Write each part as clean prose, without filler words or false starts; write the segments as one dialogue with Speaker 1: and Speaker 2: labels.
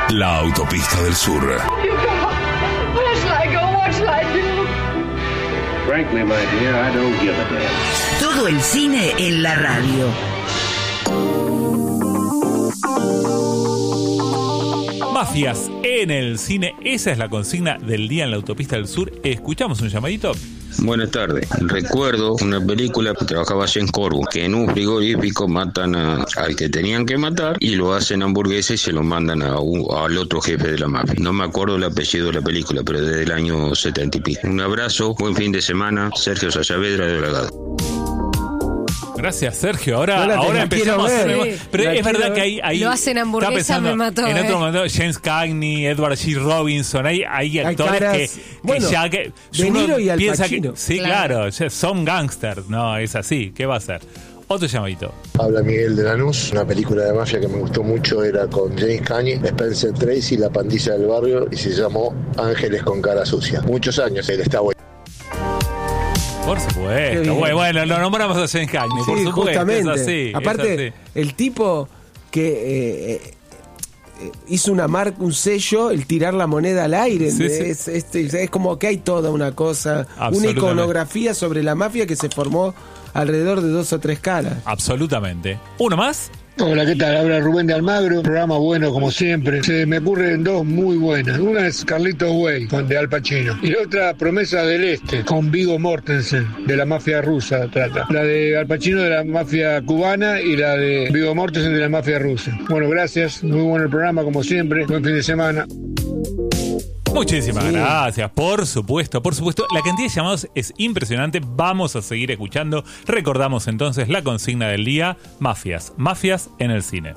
Speaker 1: La autopista del sur.
Speaker 2: Where shall I go? What shall I do?
Speaker 3: Frankly, my dear, I don't give a damn.
Speaker 4: Todo el cine en la radio.
Speaker 5: Mafias en el cine, esa es la consigna del día en la autopista del sur. ¿Escuchamos un llamadito?
Speaker 6: Buenas tardes. Recuerdo una película que trabajaba James Corvo, que en un frigorífico matan al que tenían que matar y lo hacen hamburguesa y se lo mandan al otro jefe de la mafia. No me acuerdo el apellido de la película, pero desde el año 70 y pico. Un abrazo, buen fin de semana. Sergio Sayavedra de Bragado.
Speaker 5: Gracias, Sergio. Ahora empezamos a hacer... Pero es verdad que ahí
Speaker 7: lo hacen hamburguesa, me mató.
Speaker 5: En otro momento, James Cagney, Edward G. Robinson, hay actores caras, que
Speaker 8: De Niro y Al
Speaker 5: Pacino. Sí, claro, son gangsters. No, es así. ¿Qué va a hacer? Otro llamadito.
Speaker 9: Habla Miguel de Lanús. Una película de mafia que me gustó mucho era con James Cagney, Spencer Tracy, La pandilla del barrio, y se llamó Ángeles con cara sucia. Muchos años, él está bueno.
Speaker 5: Por supuesto. Bueno, lo nombramos a James Cagney, por supuesto.
Speaker 8: Justamente.
Speaker 5: Es así,
Speaker 8: aparte,
Speaker 5: es así.
Speaker 8: El tipo que hizo una marca, un sello, el tirar la moneda al aire.
Speaker 5: Sí,
Speaker 8: es como que hay toda una cosa, una iconografía sobre la mafia que se formó alrededor de 2 o 3 caras.
Speaker 5: Absolutamente. ¿Uno más?
Speaker 10: Hola, ¿qué tal? Habla Rubén de Almagro, programa bueno como siempre. Se me ocurren 2 muy buenas. Una es Carlitos Way, con de Al Pacino. Y la otra, Promesa del Este, con Viggo Mortensen, de la mafia rusa trata. La de Al Pacino de la mafia cubana y la de Viggo Mortensen de la mafia rusa. Bueno, gracias. Muy bueno el programa como siempre. Buen fin de semana.
Speaker 5: Muchísimas gracias, por supuesto. La cantidad de llamados es impresionante. Vamos a seguir escuchando. Recordamos entonces la consigna del día: mafias en el cine.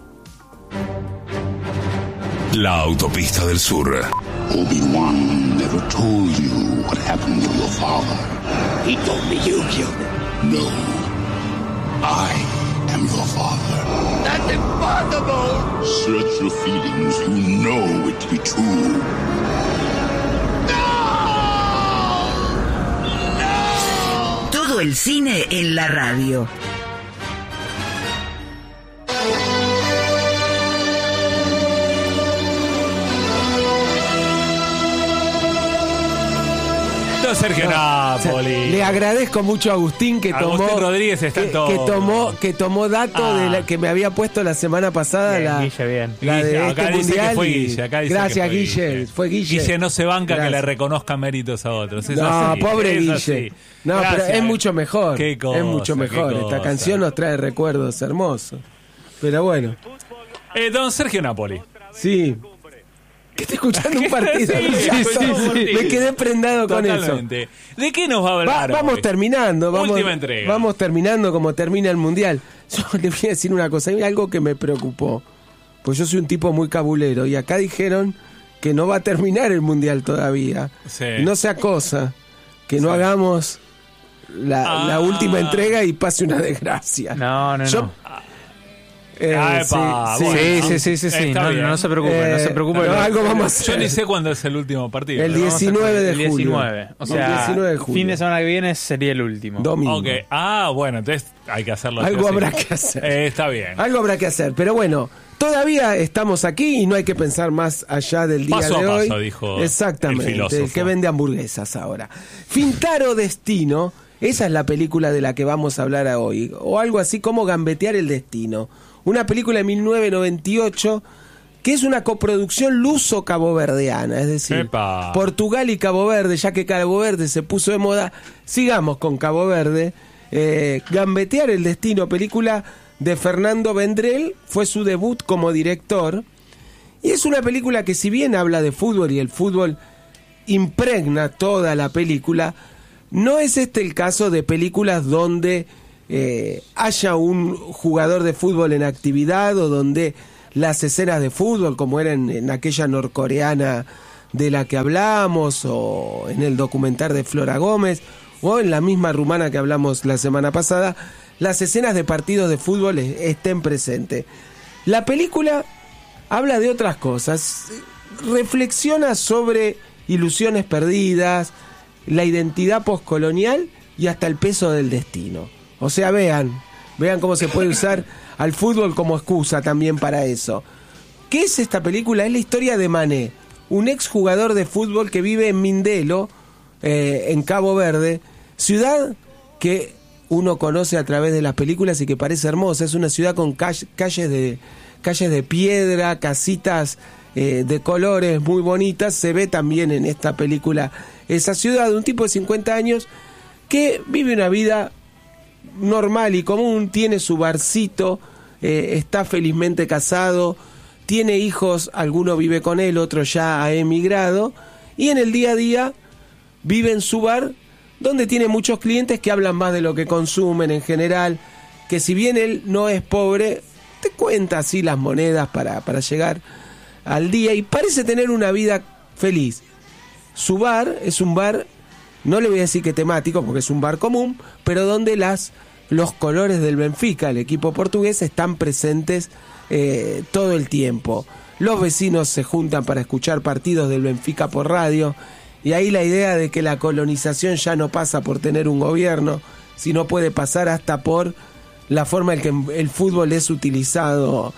Speaker 1: La autopista del sur.
Speaker 11: Obi-Wan never told you what happened to your father. He told me you killed him. No, I am your father.
Speaker 12: That's impossible!
Speaker 11: Search your feelings. You know it to be true.
Speaker 4: Todo el cine en la radio.
Speaker 5: Sergio Napoli.
Speaker 8: Le agradezco mucho a Agustín que tomó
Speaker 5: Rodríguez está
Speaker 8: que tomó dato de la que me había puesto la semana pasada.
Speaker 5: Bien.
Speaker 8: La de
Speaker 5: acá
Speaker 8: este
Speaker 5: dice
Speaker 8: mundial.
Speaker 5: Que fue Guille.
Speaker 8: Gracias, Guille. Fue Guille.
Speaker 5: Guille no se banca que le reconozcan méritos a otros.
Speaker 8: Pobre Guille.
Speaker 5: Así.
Speaker 8: No,
Speaker 5: gracias.
Speaker 8: Pero es mucho mejor.
Speaker 5: Qué cosa,
Speaker 8: es mucho mejor. Esta canción nos trae recuerdos hermosos. Pero bueno.
Speaker 5: Don Sergio Napoli.
Speaker 8: Sí. ¿Qué está escuchando un partido?
Speaker 5: Sí.
Speaker 8: Me quedé prendado
Speaker 5: Totalmente.
Speaker 8: con eso.
Speaker 5: ¿De qué nos va a hablar
Speaker 8: Vamos
Speaker 5: hoy?
Speaker 8: terminando.
Speaker 5: Última entrega.
Speaker 8: Vamos terminando como termina el mundial. Yo le voy a decir una cosa. Hay algo que me preocupó. Pues yo soy un tipo muy cabulero. Y acá dijeron que no va a terminar el mundial todavía.
Speaker 5: Sí.
Speaker 8: No sea cosa que no hagamos la última entrega y pase una desgracia.
Speaker 13: No.
Speaker 8: Sí.
Speaker 13: No se preocupe.
Speaker 8: Algo vamos a hacer.
Speaker 5: Yo ni sé cuándo es el último partido.
Speaker 8: El 19 de julio.
Speaker 13: O sea,
Speaker 8: el 19 de julio.
Speaker 13: Fin de semana que viene sería el último.
Speaker 8: Domingo.
Speaker 5: Okay. Bueno, entonces hay que hacerlo.
Speaker 8: Algo habrá que hacer.
Speaker 5: Está bien.
Speaker 8: Algo habrá que hacer. Pero bueno, todavía estamos aquí y no hay que pensar más allá del día
Speaker 5: paso
Speaker 8: de
Speaker 5: a
Speaker 8: hoy.
Speaker 5: Paso, dijo
Speaker 8: exactamente.
Speaker 5: el filósofo.
Speaker 8: El que vende hamburguesas ahora. Fintaro Destino. Esa es la película de la que vamos a hablar hoy. O algo así como Gambetear el Destino. Una película de 1998 que es una coproducción luso-caboverdiana, es decir, Portugal y Cabo Verde, ya que Cabo Verde se puso de moda, sigamos con Cabo Verde. Gambetear el Destino, película de Fernando Vendrell, fue su debut como director, y es una película que si bien habla de fútbol y el fútbol impregna toda la película, no es este el caso de películas donde haya un jugador de fútbol en actividad o donde las escenas de fútbol, como era en aquella norcoreana de la que hablamos, o en el documental de Flora Gómez, o en la misma rumana que hablamos la semana pasada, las escenas de partidos de fútbol estén presentes. La película habla de otras cosas, reflexiona sobre ilusiones perdidas, la identidad poscolonial y hasta el peso del destino. O sea, vean cómo se puede usar al fútbol como excusa también para eso. ¿Qué es esta película? Es la historia de Mané, un exjugador de fútbol que vive en Mindelo, en Cabo Verde, ciudad que uno conoce a través de las películas y que parece hermosa. Es una ciudad con calles de piedra, casitas de colores muy bonitas. Se ve también en esta película esa ciudad de un tipo de 50 años que vive una vida normal y común, tiene su barcito, está felizmente casado, tiene hijos, alguno vive con él, otro ya ha emigrado, y en el día a día vive en su bar, donde tiene muchos clientes que hablan más de lo que consumen en general, que si bien él no es pobre, te cuenta así las monedas para llegar al día, y parece tener una vida feliz. Su bar es un bar, no le voy a decir que temático, porque es un bar común, pero donde los colores del Benfica, el equipo portugués, están presentes todo el tiempo. Los vecinos se juntan para escuchar partidos del Benfica por radio, y ahí la idea de que la colonización ya no pasa por tener un gobierno, sino puede pasar hasta por la forma en que el fútbol es utilizado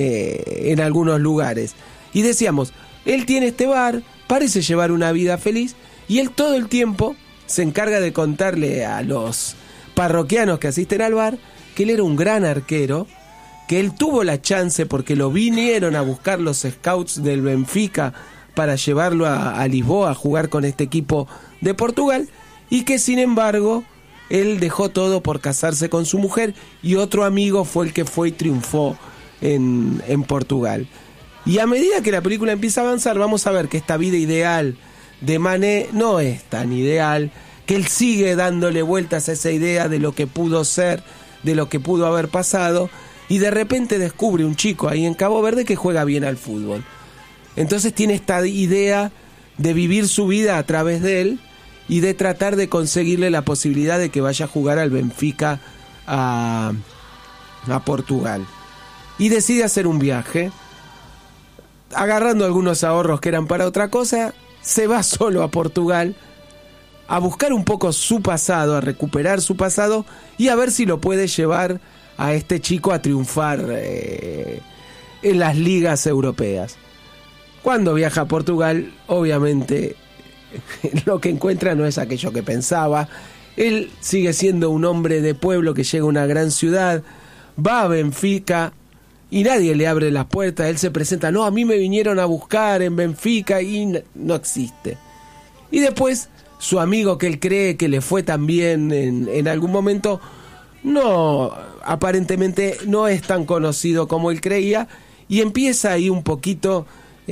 Speaker 8: en algunos lugares. Y decíamos, él tiene este bar, parece llevar una vida feliz, y él todo el tiempo se encarga de contarle a los parroquianos que asisten al bar que él era un gran arquero, que él tuvo la chance porque lo vinieron a buscar los scouts del Benfica para llevarlo a Lisboa a jugar con este equipo de Portugal, y que sin embargo él dejó todo por casarse con su mujer, y otro amigo fue el que fue y triunfó en Portugal. Y a medida que la película empieza a avanzar, vamos a ver que esta vida ideal de Mané no es tan ideal, que él sigue dándole vueltas a esa idea de lo que pudo ser, de lo que pudo haber pasado, y de repente descubre un chico ahí en Cabo Verde que juega bien al fútbol. Entonces tiene esta idea de vivir su vida a través de él y de tratar de conseguirle la posibilidad de que vaya a jugar al Benfica a Portugal. Y decide hacer un viaje, agarrando algunos ahorros que eran para otra cosa, se va solo a Portugal a buscar un poco su pasado, a recuperar su pasado y a ver si lo puede llevar a este chico a triunfar en las ligas europeas. Cuando viaja a Portugal, obviamente lo que encuentra no es aquello que pensaba. Él sigue siendo un hombre de pueblo que llega a una gran ciudad, va a Benfica y nadie le abre las puertas. Él se presenta, no, a mí me vinieron a buscar en Benfica, y no existe. Y después su amigo, que él cree que le fue tan bien en algún momento, no, aparentemente no es tan conocido como él creía, y empieza ahí un poquito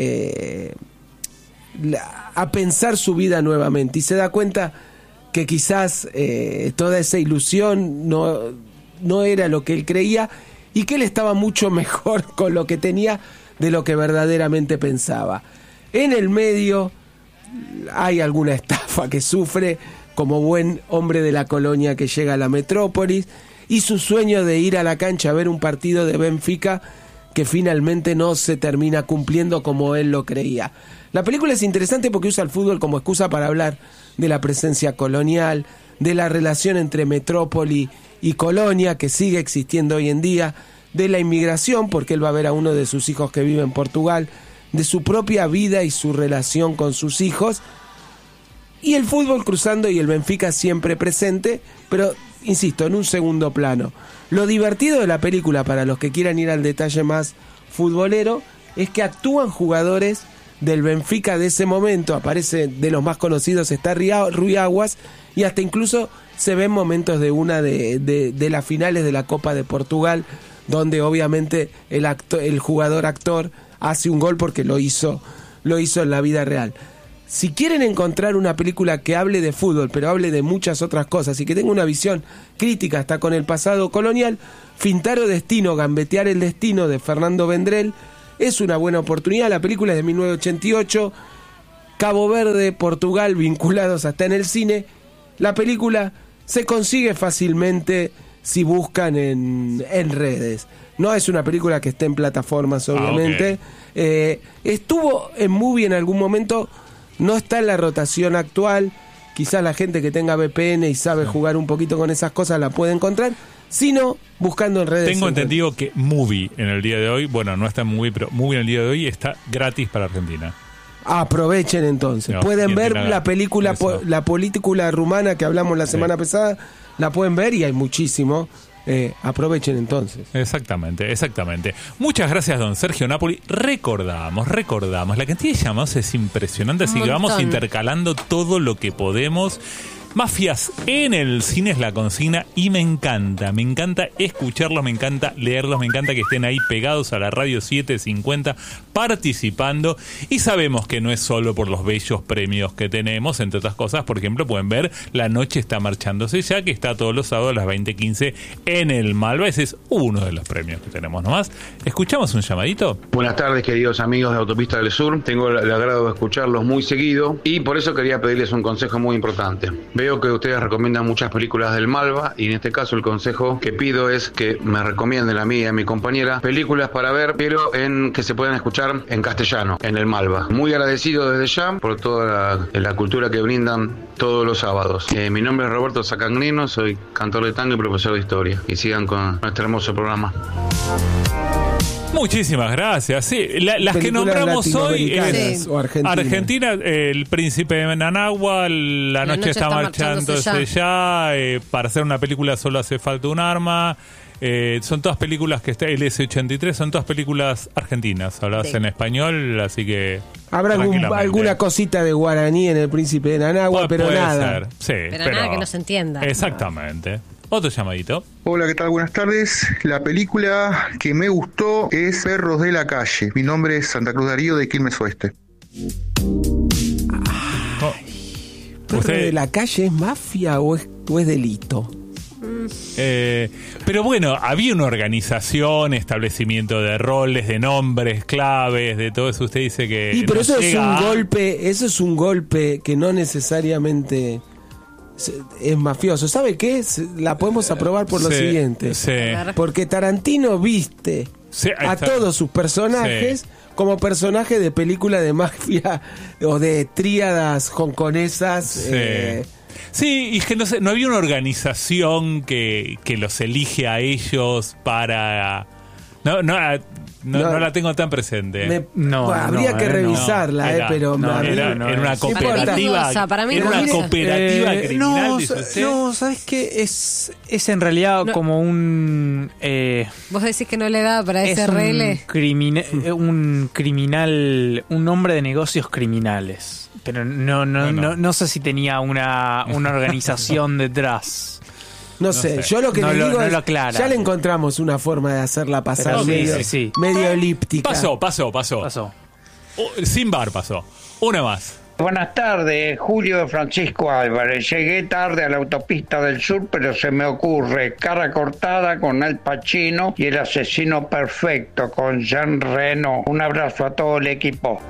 Speaker 8: a pensar su vida nuevamente, y se da cuenta que quizás toda esa ilusión no era lo que él creía, y que él estaba mucho mejor con lo que tenía de lo que verdaderamente pensaba. En el medio hay alguna estafa que sufre como buen hombre de la colonia que llega a la metrópolis, y su sueño de ir a la cancha a ver un partido de Benfica que finalmente no se termina cumpliendo como él lo creía. La película es interesante porque usa el fútbol como excusa para hablar de la presencia colonial, de la relación entre metrópoli y colonia que sigue existiendo hoy en día, de la inmigración, porque él va a ver a uno de sus hijos que vive en Portugal, de su propia vida y su relación con sus hijos, y el fútbol cruzando y el Benfica siempre presente, pero insisto, en un segundo plano. Lo divertido de la película, para los que quieran ir al detalle más futbolero, es que actúan jugadores del Benfica de ese momento. Aparece, de los más conocidos está Rui Aguas, y hasta incluso se ven momentos de una de las finales de la Copa de Portugal, donde obviamente el jugador actor hace un gol porque lo hizo en la vida real. Si quieren encontrar una película que hable de fútbol, pero hable de muchas otras cosas y que tenga una visión crítica hasta con el pasado colonial, Fintar o Destino, Gambetear el Destino, de Fernando Vendrell, es una buena oportunidad. La película es de 1988, Cabo Verde, Portugal, vinculados hasta en el cine. La película se consigue fácilmente si buscan en redes. No es una película que esté en plataformas, obviamente. Okay. Estuvo en Movie en algún momento, no está en la rotación actual. Quizás la gente que tenga VPN y sabe jugar un poquito con esas cosas la puede encontrar. sino buscando en redes.
Speaker 5: Tengo entendido que Movie en el día de hoy, bueno, no está en Movie, pero Movie en el día de hoy está gratis para Argentina.
Speaker 8: Aprovechen entonces.
Speaker 5: No,
Speaker 8: pueden ver
Speaker 5: tiene
Speaker 8: la película, la polícula rumana que hablamos la semana pasada, la pueden ver y hay muchísimo. Aprovechen entonces.
Speaker 5: Exactamente. Muchas gracias, don Sergio Napoli. Recordamos, la cantidad de llamados es impresionante, así que vamos intercalando todo lo que podemos. Mafias en el cine es la consigna y me encanta escucharlos, me encanta leerlos, me encanta que estén ahí pegados a la radio 750 participando, y sabemos que no es solo por los bellos premios que tenemos, entre otras cosas, por ejemplo, pueden ver La Noche está marchándose ya, que está todos los sábados a las 20:15 en el Malva. Ese es uno de los premios que tenemos nomás. ¿Escuchamos un llamadito?
Speaker 7: Buenas tardes, queridos amigos de Autopista del Sur. Tengo el agrado de escucharlos muy seguido y por eso quería pedirles un consejo muy importante. Veo que ustedes recomiendan muchas películas del Malva y en este caso el consejo que pido es que me recomienden a mí y a mi compañera películas para ver, pero que se puedan escuchar en castellano, en el Malva. Muy agradecido desde ya por toda la cultura que brindan todos los sábados. Mi nombre es Roberto Sacangrino, soy cantor de tango y profesor de historia. Y sigan con nuestro hermoso programa.
Speaker 5: Muchísimas gracias. Sí, las que nombramos hoy es Argentina, El Príncipe de Nanagua, La Noche está marchándose ya. Para hacer una película solo hace falta un arma. Son todas películas que está el S83, son todas películas argentinas, habladas en español, así que
Speaker 8: habrá alguna cosita de guaraní en El Príncipe de Nanagua, pero nada.
Speaker 5: Sí,
Speaker 14: pero nada que no se entienda.
Speaker 5: Exactamente. Otro llamadito.
Speaker 15: Hola, ¿qué tal? Buenas tardes. La película que me gustó es Perros de la Calle. Mi nombre es Santa Cruz Darío, de Quilmes Oeste.
Speaker 8: ¿Perros de la Calle es mafia o es delito?
Speaker 5: Pero bueno, había una organización, establecimiento de roles, de nombres, claves, de todo eso. Usted dice que
Speaker 8: pero eso es un golpe que no necesariamente es mafioso. ¿Sabe qué? La podemos aprobar por lo siguiente. Porque Tarantino viste a todos sus personajes como personajes de película de mafia o de tríadas hongkonesas.
Speaker 5: Sí, y es que no había una organización que los elige a ellos para... No la tengo tan presente.
Speaker 8: Habría que revisarla, pero
Speaker 5: era una cooperativa.
Speaker 14: Para mí
Speaker 5: era una cooperativa criminal.
Speaker 13: ¿Sabes qué? Es en realidad como un...
Speaker 14: ¿Vos decís que no le da para SRL?
Speaker 13: Un criminal, un hombre de negocios criminales. Pero no sé si tenía una organización detrás.
Speaker 8: No sé, yo lo que le digo es, ya le encontramos una forma de hacerla pasar medio elíptica.
Speaker 5: Pasó. Sin bar pasó. Una más.
Speaker 16: Buenas tardes, Julio Francisco Álvarez. Llegué tarde a la Autopista del Sur, pero se me ocurre Cara Cortada con Al Pacino y El Asesino Perfecto con Jean Reno. Un abrazo a todo el equipo.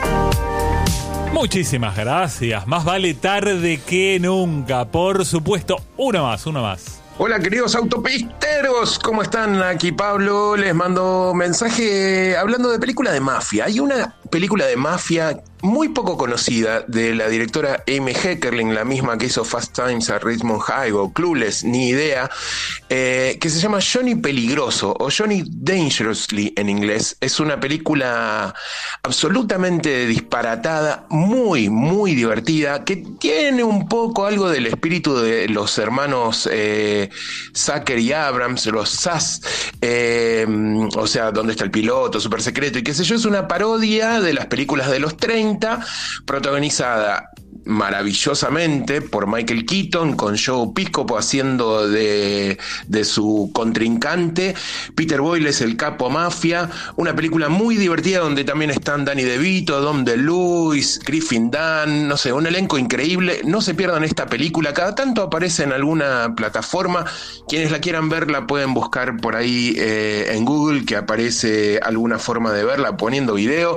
Speaker 5: Muchísimas gracias. Más vale tarde que nunca. Por supuesto, una más.
Speaker 17: Hola, queridos autopisteros, ¿cómo están? Aquí Pablo, les mando mensaje hablando de película de mafia. Hay una película de mafia muy poco conocida de la directora Amy Heckerling, la misma que hizo Fast Times at Ridgemont High o Clueless, ni idea, que se llama Johnny Peligroso o Johnny Dangerously en inglés. Es una película absolutamente disparatada, muy, muy divertida, que tiene un poco algo del espíritu de los hermanos Zucker y Abrams, los Sass, o sea, ¿Dónde está el piloto? Super Secreto y qué sé yo. Es una parodia de las películas de los 30, protagonizada maravillosamente por Michael Keaton, con Joe Piscopo haciendo de su contrincante. Peter Boyle es el capo mafia. Una película muy divertida donde también están Danny DeVito, Dom DeLuise, Griffin Dunn, no sé, un elenco increíble. No se pierdan esta película, cada tanto aparece en alguna plataforma. Quienes la quieran ver la pueden buscar por ahí en Google, que aparece alguna forma de verla poniendo video.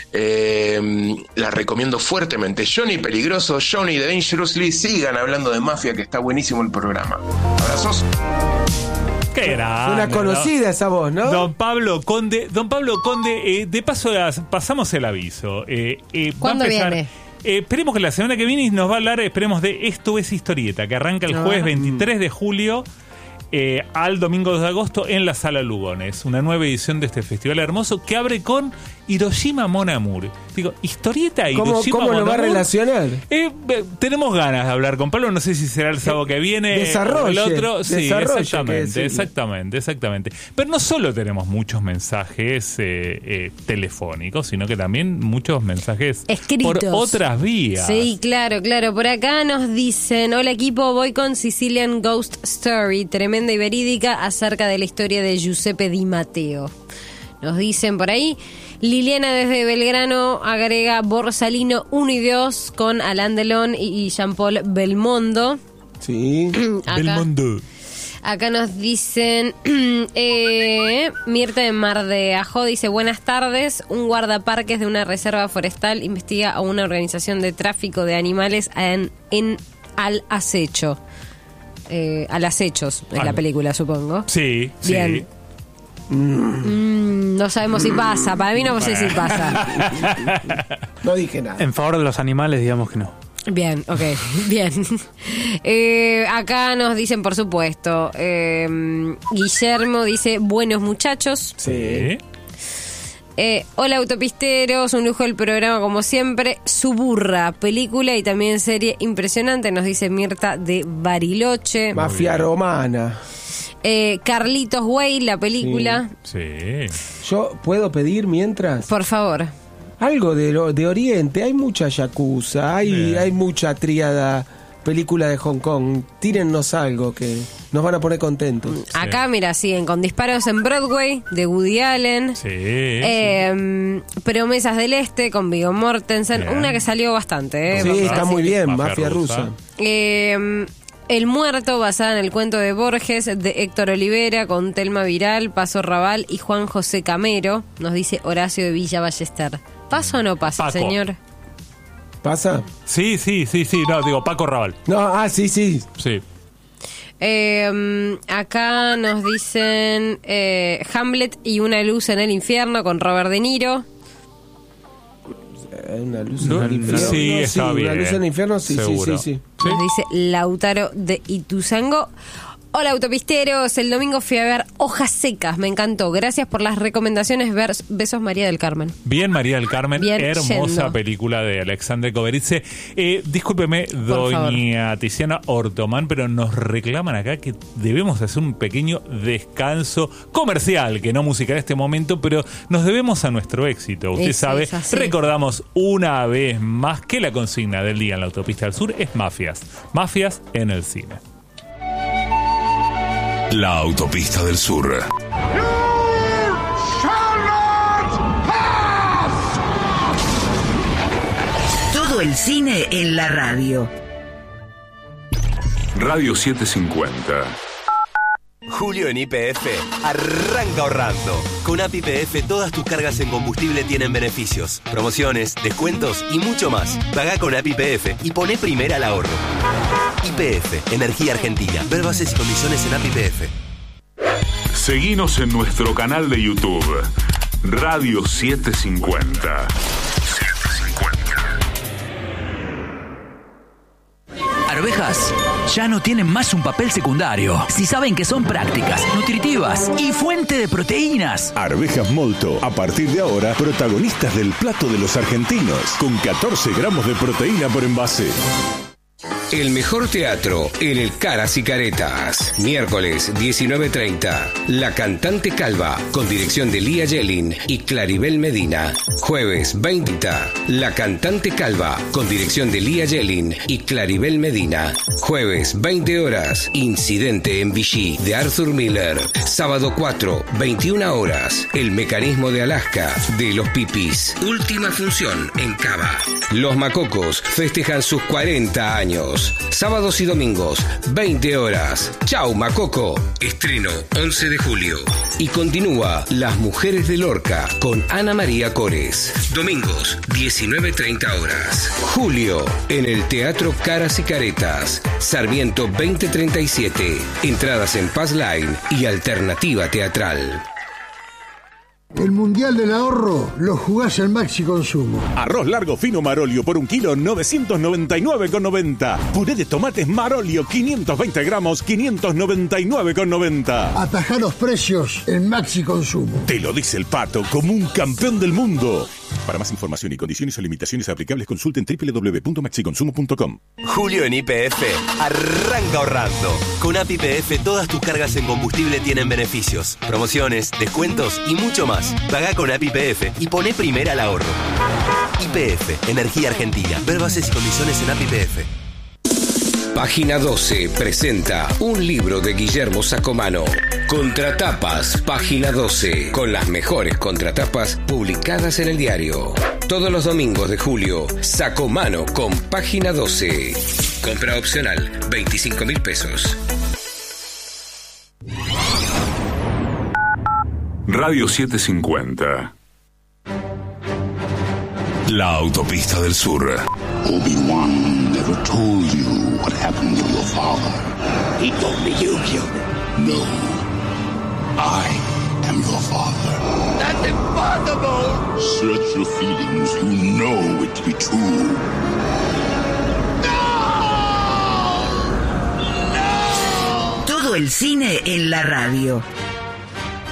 Speaker 17: La recomiendo fuertemente. Johnny Peligroso, Johnny Dangerously. Sigan hablando de mafia, que está buenísimo el programa. Abrazos.
Speaker 5: Qué grande.
Speaker 8: Una conocida esa voz, ¿no?
Speaker 5: Don Pablo Conde, de paso pasamos el aviso.
Speaker 14: ¿Cuándo viene?
Speaker 5: Esperemos que la semana que viene nos va a hablar, esperemos, de Esto es Historieta, que arranca el jueves 23 de julio. al domingo 2 de agosto en la Sala Lugones. Una nueva edición de este festival hermoso que abre con Hiroshima Mon Amour. Digo, historieta Hiroshima
Speaker 8: ¿Cómo
Speaker 5: Mon
Speaker 8: lo va a
Speaker 5: Amour.
Speaker 8: relacionar?
Speaker 5: Tenemos ganas de hablar con Pablo. No sé si será el sábado que viene o el otro. Sí, exactamente. Pero no solo tenemos muchos mensajes telefónicos, sino que también muchos mensajes
Speaker 14: escritos
Speaker 5: por otras vías.
Speaker 14: Sí, claro. Por acá nos dicen: hola equipo, voy con Sicilian Ghost Story, tremenda y verídica acerca de la historia de Giuseppe Di Matteo. Nos dicen por ahí. Liliana desde Belgrano agrega Borsalino 1 y 2 con Alain Delon y Jean-Paul Belmondo.
Speaker 8: Sí.
Speaker 5: Belmondo.
Speaker 14: Acá nos dicen, Mirta de Mar de Ajó dice: buenas tardes, un guardaparques de una reserva forestal investiga a una organización de tráfico de animales al acecho. Al acechos es la película, supongo.
Speaker 5: Sí,
Speaker 14: bien.
Speaker 5: Sí.
Speaker 14: No sabemos si pasa, para mí no sé si pasa.
Speaker 8: No dije nada.
Speaker 13: En favor de los animales, digamos que no.
Speaker 14: Bien, ok, bien. Acá nos dicen, por supuesto, Guillermo dice: buenos muchachos.
Speaker 5: Sí.
Speaker 14: Hola autopisteros, un lujo el programa como siempre. Suburra, película y también serie impresionante, nos dice Mirta de Bariloche.
Speaker 8: Mafia romana.
Speaker 14: Carlitos Way, la película.
Speaker 5: Sí.
Speaker 8: ¿Yo puedo pedir mientras?
Speaker 14: Por favor.
Speaker 8: Algo de Oriente. Hay mucha yakuza, hay mucha tríada, película de Hong Kong. Tírennos algo que nos van a poner contentos.
Speaker 14: Acá, mira, siguen con Disparos en Broadway, de Woody Allen.
Speaker 5: Sí.
Speaker 14: Promesas del Este, con Viggo Mortensen.
Speaker 5: Bien.
Speaker 14: Una que salió bastante.
Speaker 8: Sí, está muy bien, Mafia
Speaker 5: rusa.
Speaker 8: rusa.
Speaker 14: El Muerto, basada en el cuento de Borges, de Héctor Olivera, con Telma Viral, Paso Raval y Juan José Camero, nos dice Horacio de Villa Ballester. ¿Pasa o no pasa,
Speaker 5: Paco.
Speaker 14: señor?
Speaker 8: ¿Pasa?
Speaker 5: Sí. No, digo Paco Raval.
Speaker 8: No, sí.
Speaker 5: Sí.
Speaker 14: Acá nos dicen Hamlet y una luz en el infierno, con Robert De Niro.
Speaker 8: Una luz en el infierno.
Speaker 5: Sí, está bien.
Speaker 8: Una luz en el infierno, sí.
Speaker 14: Nos dice Lautaro de Ituzango. Hola autopisteros, el domingo fui a ver Hojas Secas, me encantó. Gracias por las recomendaciones. Besos, María del Carmen.
Speaker 5: Bien, María del Carmen,
Speaker 14: Bien
Speaker 5: hermosa
Speaker 14: yendo.
Speaker 5: película de Alexandre Koberitze. Discúlpeme, doña Tiziana Ortomán, pero nos reclaman acá que debemos hacer un pequeño descanso comercial, que no musical en este momento, pero nos debemos a nuestro éxito. Usted sabe, recordamos una vez más que la consigna del día en la Autopista del Sur es mafias. Mafias en el cine.
Speaker 1: La Autopista del Sur.
Speaker 4: Todo el cine en la radio.
Speaker 1: Radio 750.
Speaker 18: Julio en YPF arranca ahorrando. Con App YPF todas tus cargas en combustible tienen beneficios, promociones, descuentos y mucho más. Pagá con App YPF y poné primera al ahorro. YPF, Energía Argentina. Ver bases y condiciones en App YPF.
Speaker 1: Seguinos en nuestro canal de YouTube. Radio 750.
Speaker 19: Arvejas ya no tienen más un papel secundario. Si saben que son prácticas, nutritivas y fuente de proteínas.
Speaker 20: Arvejas Molto, a partir de ahora, protagonistas del plato de los argentinos, con 14 gramos de proteína por envase.
Speaker 21: El mejor teatro en el Caras y Caretas. Miércoles 19:30. La Cantante Calva, con dirección de Lía Yelin y Claribel Medina. Jueves 20. La Cantante Calva, con dirección de Lía Yelin y Claribel Medina. Jueves 20 horas. Incidente en Vichy, de Arthur Miller. Sábado 4, 21 horas. El Mecanismo de Alaska, de Los Pipis. Última función en Cava. Los Macocos festejan sus 40 años. Sábados y domingos, 20 horas. Chau, Macoco. Estreno 11 de julio. Y continúa Las Mujeres de Lorca con Ana María Cores. Domingos, 19:30 horas. Julio, en el Teatro Caras y Caretas. Sarmiento 2037. Entradas en Paz Line y Alternativa Teatral.
Speaker 10: El Mundial del Ahorro lo jugás en Maxi Consumo.
Speaker 20: Arroz largo fino Marolio por 1 kilo, 999,90. Puré de tomates Marolio, 520 gramos, 599,90.
Speaker 10: Atajá los precios en Maxi Consumo.
Speaker 20: Te lo dice el Pato como un campeón del mundo. Para más información y condiciones o limitaciones aplicables, consulten www.maxiconsumo.com.
Speaker 18: Julio en YPF arranca ahorrando. Con App YPF todas tus cargas en combustible tienen beneficios, promociones, descuentos y mucho más. Pagá con App YPF y poné primera al ahorro. YPF, Energía Argentina. Ver bases y condiciones en App YPF.
Speaker 21: Página 12 presenta un libro de Guillermo Sacomano. Contratapas, Página 12, con las mejores contratapas publicadas en el diario. Todos los domingos de julio, Sacomano con Página 12. Compra opcional, 25.000 pesos.
Speaker 1: Radio 750. La autopista del sur.
Speaker 11: Obi-Wan never told you what happened to your father.
Speaker 12: He told me you killed him.
Speaker 11: No. I am your father.
Speaker 12: That's impossible!
Speaker 11: Search your feelings. You know it to be true.
Speaker 4: Todo el cine en la radio.